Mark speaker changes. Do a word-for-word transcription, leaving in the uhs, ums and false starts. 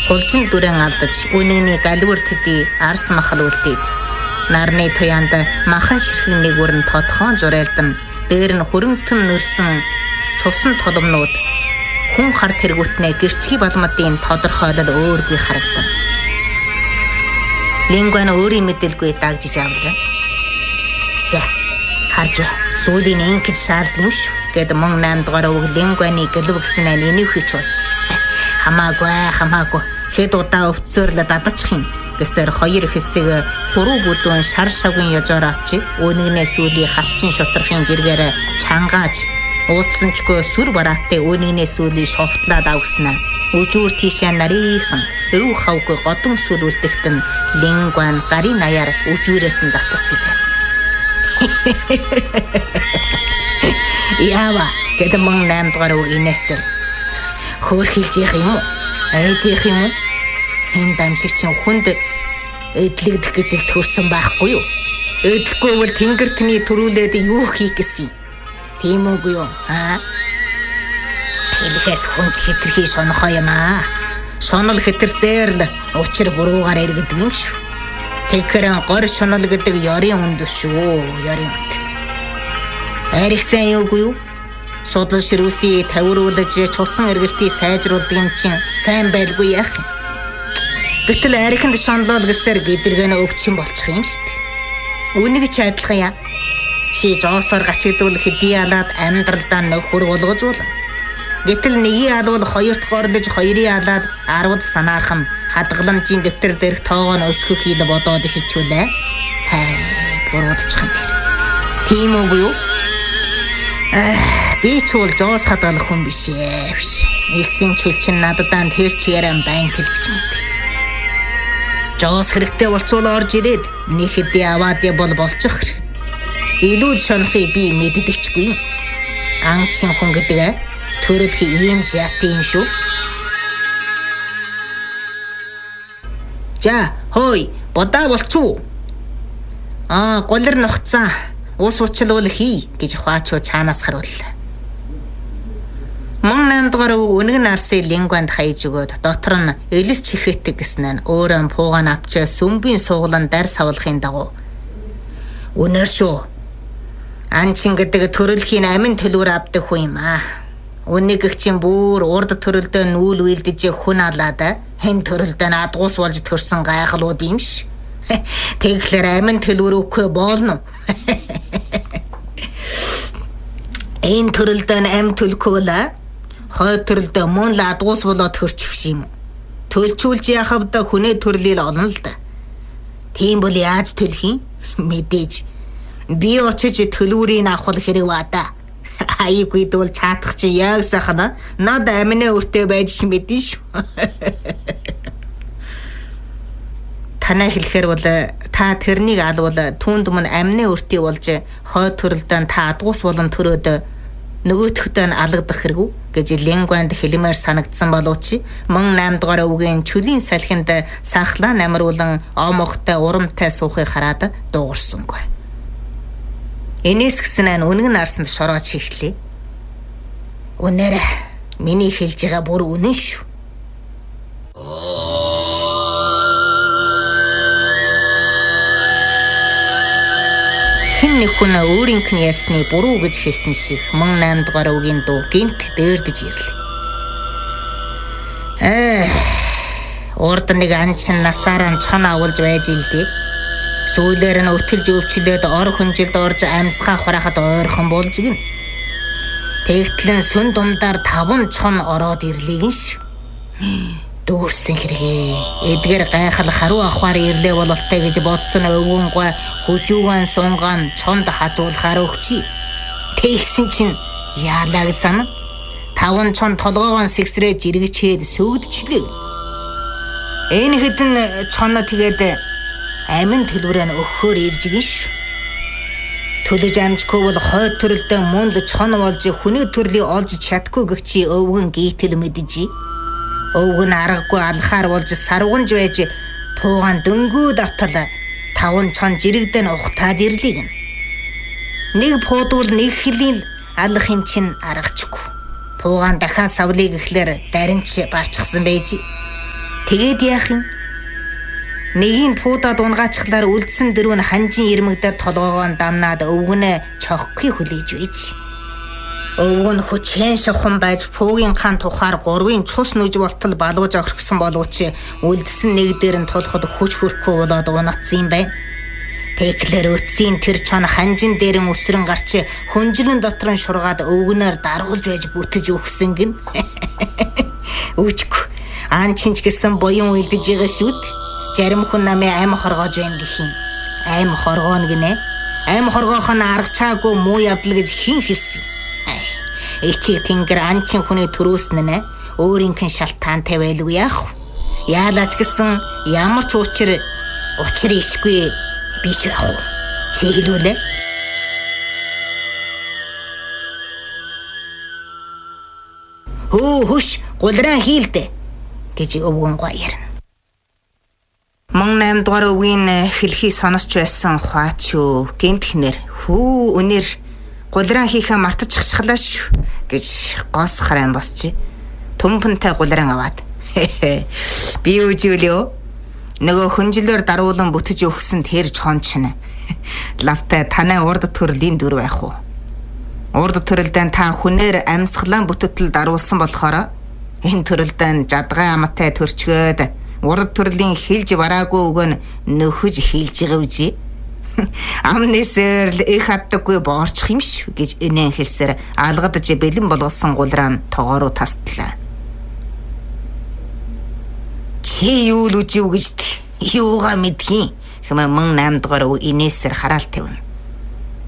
Speaker 1: хулжин дүрэн алдаж үнэний галвар төдий арс махал үлдээд нарны туяанд махан ширхэг нэгүрэн тодхон журайлдан дээр нь хөрөмтөн нөрсөн цусан толомнууд хүн хар тэргүүтнээ гэрчги балмадын тодорхойлол өөргүй харагдав. Лингуан өөрийн мэдээлгүй дагжиж авлаа. За харж бай. Сүүлийн ингэж шаалд юм шүү. Гэд мөн наймд гараа өг лингуаны гэлвгсэн ань энийг хийж болж. Хамаагүй хамаагүй хэд удаа өвцөрлө дадчих юм. Гэсээр хоёр хэсэг хуруу бүдүүн шар шавгийн ёжоор авчи өөнигнээ сүүлийн хатчин шутрахын жиргээр чангааж уудсанчгүй сүр бараатай өөнигнээ сүүлийн шовтлаад авгснаа. Үжүүр тийшээ нарийнхан өв хавгүй годон сүл үлдэгтэн лингуан гарын аяар үжүүрээс нь татас гэлээ. Яава гэдэг мөн наймд гараа инээсэр хөөрхилж их юм уу? Айж их юм уу? Энэ дамжиг чинь хүнд эдлэгдэх гэж л төрсөн байхгүй юу? Эдлэхгүй бол тэнгэр тний төрүүлээд юу хийх гэсэн юм? Тийм үгүй юу? Аа? Хэлхээс хүнж хэтэрхий шонохоо юм аа. Шонол хэтэрсээр л учир буруугаар иргэдэг юм шүү. Тэгхэрэн гор шонол гэдэг ёрийн үндэс шүү. Ёрийн үндэс. Арих сайн юугүй юу? Судлал ширүүсий тавируулж чулсан эргэлтийг сайжруулдаг юм чинь сайн байлгүй яах юм? Гэтэл ариханд шонлол гэсээр гэдэргэнэ өвчин болчих юм шүү дээ. Үнийг ч адилхан яа. Чи жоосоор гачигдвал хэдий алаад амьдралдаа нөхөр болгож болно. Гэтэл нэгийг алвал хоёрт горлож хоёрыг алаад арвад санаархам хадгаламжийн дэвтэр дээрх тоогоо нь өсгөх хил бодоод эхэлчихвүлээ. Хай буруудчих юм тэр. Тийм үгүй юу? Аа би ч бол жоос хадгалах хүн биш ээ. Элсэн чил чин нададаа тэр чигээрэн байн хэлгэж мэд. Жоос хэрэгтэй болцвол орж ирээд нэг хэдий аваад бол болчих. Илүү шонхыг би мэддэгчгүй. Анчин хүн гэдэг төрөлхий ийм зят юм шүү. За, хөөе, бодаа болчихоо. Аа, голэр нухцаа. Ус учлуул хий гэж хуачуу цаанаас харууллаа. Мөн нандгаар өнөг нарсыг лингуанд хаяж өгөөд дотор нь элс чихэтэг гэснээр өөрөө пуугаан авчаа сүмбийн суглан дар савлахын дагуу. Үнээр шүү. Анчин гэдэг төрөлхийн амин төлөөр авдаг хүн юм аа. Үнийг гэгчийн бүр урд төрөлдөө нүүл үйлдэж хүн алаад хэн төрөлдөө надгуус болж төрсөн гайхлууд юм ш. Тэгэхлээр амин төлөөр өгөхгүй болно. Энэ төрөлдөө ам төлөхгүй л хой төрөлдөө мөн л адгуус болоод төрчихвш юм. Төлчүүлж яхавда хүнээ төрлөл олно л да. Тийм бол яаж төлөх юм? Мэдээж. Би очиж төлөврийн авах хэрэг бада. Аягүй дүүл чаатах чи яг сахана над аминэ өртөө байж ч мэдэн шүү. Танаа хэлэхэр бол та тэрнийг алвал түүнд мөн амины өртөө болж хой төрөлдөө та адгуус болон төрөөд нөгөөтгтөө нь алгадах хэрэггүй гэж лингуанд хэлмээр санагдсан боловч мөн наймд гараа үгийн чөлийн салхинд сахлаа намруулан омохтой урамтай суухыг хараад дуугарсангүй. Энэс гиснэн үнэг нарсанд шороож хийхлээ. Үнээр миний хэлж байгаа бүр үнэн шүү. Хин нэг хүн өөрийнх нь ярьсны буруу гэж хэлсэн шиг мөн наймд гараа үгийн дуу гинт дээрдэж ирлээ. Ээ урд нэг анчин насаараа чон авуулж байж илдээ. Сүүлээр нь өтөлж өвчлөөд ор хүнжилд орж амьсгаа хурахад ойрхон болж гин. Тэгтлэн сүн думдаар таван чон ороод ирлээ гин ш. Дүүрсэн хэрэгээ. Эдгээр гайхал харуу ахвар ирлээ бололтой гэж бодсон өвгөнгөө хүжүүгэн сунгаан чонд хазуулахаар өгчий. Тэгсэн чинь яалаа гэсэн таван чон толгоогоон сэгсрээ жиргэчээд сүйдчихлээ. Энэ хэдэн чон тэгээд амин төлөврөө өгөхөөр ирж гин ш. Төлөж амжгүй бол хой төрөлдөө мөнд чон болж хүний төрлийг олж чадгүй гэгчи өвгөн гítэл мэдэж. Өвгөн аргагүй алхаар болж сарвганж байж пуугаан дөнгөө давтал таван чон жирэгдэн ухтаад ирлээ гин. Нэг пуудвал нэг хилийн алах юм чин аргачгүй. Пуугаан дахиад савлыг ихлээр даринч барчихсан байж. Тэгээд яах юм? Нэгийн пуудаад унгаачлаар үлдсэн дөрөв нь ханжин ирмэг дээр толгоогоо дамнаад өвгөнөө чоххыг хүлээж үйж. Өвгөн хүчээр шухан байж пуугийн хаан тухаар гурвын цус нүж болтол балууж орхисон боловч үлдсэн нэг дээр нь тулахад хүч хөрөхгүй болоод унацсан юм байна. Тэглэр өтсийн тэр чон ханжин дээр нь өсрөн гарч хөнжлөн дотор нь шургаад өвгөнөөр даруулж байж бүтэж өгсөн гин. Үчг аан чинч гэсэн буян үлдэж байгаа шүүд. Зарим хүн намын аим хоргоож байна гэх юм. Аим хоргооно гинэ. Аим хоргоох нь аргачаагүй муу явдал гэж хэн хэлсэн. Эчиг тэнгэр анчин хүний төрөөснө нэ өөрийнхэн шалтгаантай байлгүй яах вэ? Яалаач гэсэн ямар ч учир учир ишгүй биш байх уу? Чи хэлүүлээ. Хөө хөш гулраа хийлдэ гэж өвгөн гоёр. Мөн найм дугаар өвгийн хэлхий сонсч байсан хаач юу гэмтхнэр хүү өнөр гулраа хийхэ мартчихшглаа шүү гэж гоос харан босчи. Төмпөнтэй гулраа аваад би үжиглөө нөгөө хөнжлөөр даруулан бүтэж өгсөн тэр чончна. Лавтай танай урд төрлийн дүр байх уу? Урд төрөлдөө та хүнээр амьсгалан бүтэтэл даруулсан болохоор энэ төрөлдөө жадгай амтай төрчгөөд урд төрлийн хилж бараагүй өгөн нөхөж хилж байгаа үжи. Амнэсэр л их хаддаггүй боорчих юм шүү гэж энэн хэлсээр алгадж бэлэн болгосон гулраа тоогоороо тастлаа. Чи юу л үжив гэж юугаа мэдхийн хэмээн мөн найм дугаар инээсээр хараалт тавина.